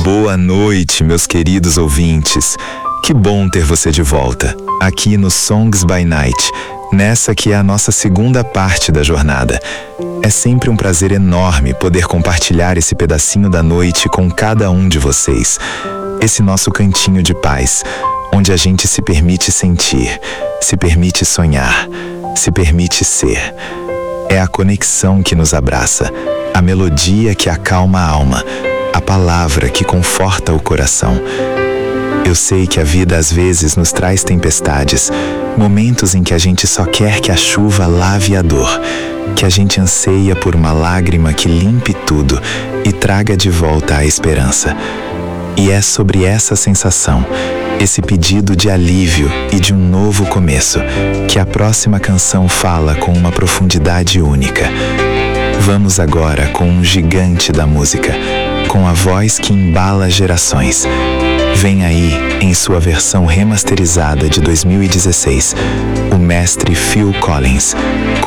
Boa noite, meus queridos ouvintes. Que bom ter você de volta, aqui no Songs by Night, nessa que é a nossa segunda parte da jornada. É sempre um prazer enorme poder compartilhar esse pedacinho da noite com cada um de vocês. Esse nosso cantinho de paz, onde a gente se permite sentir, se permite sonhar, se permite ser. É a conexão que nos abraça, a melodia que acalma a alma, a palavra que conforta o coração. Eu sei que a vida às vezes nos traz tempestades, momentos em que a gente só quer que a chuva lave a dor, que a gente anseia por uma lágrima que limpe tudo e traga de volta a esperança. E é sobre essa sensação, esse pedido de alívio e de um novo começo, que a próxima canção fala com uma profundidade única. Vamos agora com um gigante da música, com a voz que embala gerações. Vem aí, em sua versão remasterizada de 2016, o mestre Phil Collins,